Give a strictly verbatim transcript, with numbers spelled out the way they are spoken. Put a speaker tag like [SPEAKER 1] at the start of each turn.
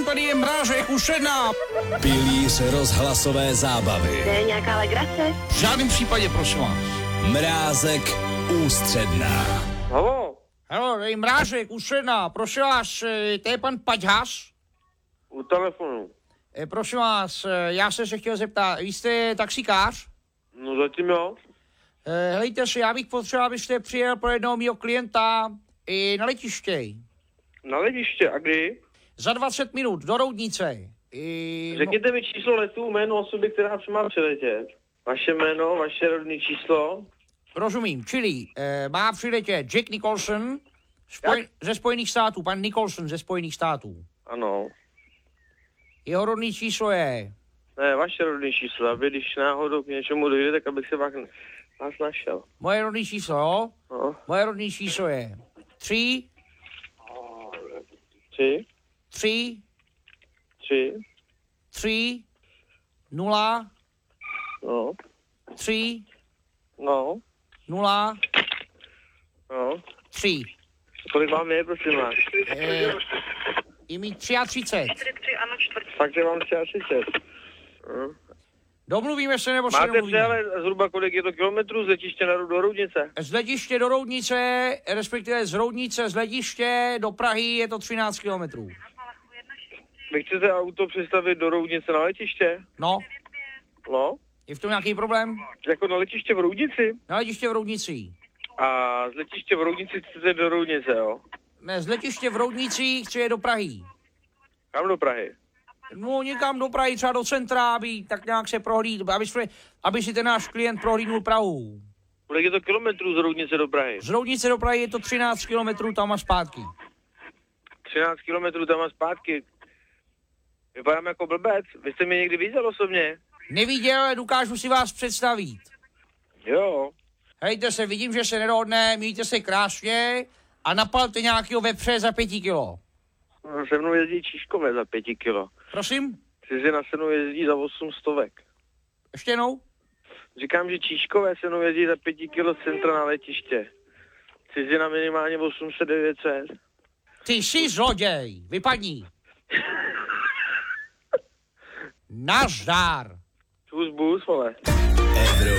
[SPEAKER 1] tady je Mrážek už jedna.
[SPEAKER 2] Pilíř rozhlasové zábavy.
[SPEAKER 3] To je nějaká legrace?
[SPEAKER 1] V žádném případě, prosím vás.
[SPEAKER 2] Mrázek ústředná.
[SPEAKER 4] Halo,
[SPEAKER 1] Halo, tady Mrážek už jedna. Prosím vás, eh, to je pan Paďhas?
[SPEAKER 4] u telefonu.
[SPEAKER 1] Eh, Prosím vás, eh, já jsem se chtěl zeptat, vy jste taxikář?
[SPEAKER 4] No zatím jo.
[SPEAKER 1] Eh, Helejte si, já bych potřeboval, abyste přijel pro jednoho mýho klienta i na letiště.
[SPEAKER 4] Na letiště, a kdy?
[SPEAKER 1] Za dvacet minut do Roudnice. I,
[SPEAKER 4] Řekněte mi číslo letu, jméno osoby, která se má přiletět. Vaše jméno, vaše rodné číslo.
[SPEAKER 1] Rozumím, čili eh, má přiletět Jack Nicholson spoj- ze Spojených států, pan Nicholson ze Spojených států.
[SPEAKER 4] Ano.
[SPEAKER 1] Jeho rodný číslo je...
[SPEAKER 4] Ne, vaše rodné číslo, aby když náhodou k něčemu dojde, tak abych se vás, vás našel.
[SPEAKER 1] Moje rodný číslo, jo?
[SPEAKER 4] No.
[SPEAKER 1] Moje rodný číslo je tři,
[SPEAKER 4] Tři,
[SPEAKER 1] tři,
[SPEAKER 4] tři,
[SPEAKER 1] tři, nula,
[SPEAKER 4] no,
[SPEAKER 1] tři,
[SPEAKER 4] no,
[SPEAKER 1] nula,
[SPEAKER 4] no.
[SPEAKER 1] tři.
[SPEAKER 4] Kolik vám je, prosím vás?
[SPEAKER 1] Eh, je mi třicet tři.
[SPEAKER 4] Fakt, že mám třicet. Hm.
[SPEAKER 1] Domluvíme se nebo se
[SPEAKER 4] Máte
[SPEAKER 1] domluvíme?
[SPEAKER 4] přehled zhruba kolik je to kilometrů z letiště na, do Roudnice?
[SPEAKER 1] Z letiště do Roudnice, respektive z Roudnice z letiště do Prahy je to třináct kilometrů.
[SPEAKER 4] Vy chcete auto přestavit do Roudnice na letiště?
[SPEAKER 1] No,
[SPEAKER 4] No,
[SPEAKER 1] je v tom nějaký problém?
[SPEAKER 4] jako na letiště v Roudnici?
[SPEAKER 1] Na letiště v Roudnici.
[SPEAKER 4] A z letiště v Roudnici chcete do Roudnice, jo?
[SPEAKER 1] Ne, z letiště v Roudnici chci je do Prahy.
[SPEAKER 4] Kam do Prahy?
[SPEAKER 1] No, někam do Prahy, třeba do centra, aby tak nějak se prohlídl, aby, jsme, aby si ten náš klient prohlídnul Prahu.
[SPEAKER 4] Kolik je to kilometrů z Roudnice do Prahy?
[SPEAKER 1] Z Roudnice do Prahy je to třináct kilometrů tam a zpátky.
[SPEAKER 4] třináct kilometrů tam a zpátky. Vypadám jako blbec. Vy jste mě někdy viděl osobně?
[SPEAKER 1] Neviděl, ale dokážu si vás představit.
[SPEAKER 4] Jo.
[SPEAKER 1] Hejte se, vidím, že se nedohodne, mějte se krásně a napalte nějakého vepře za pěti kilo.
[SPEAKER 4] No, se mnou jezdí Číškové za pěti kilo.
[SPEAKER 1] Prosím?
[SPEAKER 4] Cizina se mnou jezdí za osm stovek.
[SPEAKER 1] Ještě jednou?
[SPEAKER 4] Říkám, že Číškové se mnou jezdí za pěti kilo z centra na letiště. Cizina minimálně osm set devět set.
[SPEAKER 1] Ty jsi zloděj, vypadni. Nazdar.
[SPEAKER 4] Čus bus, vole.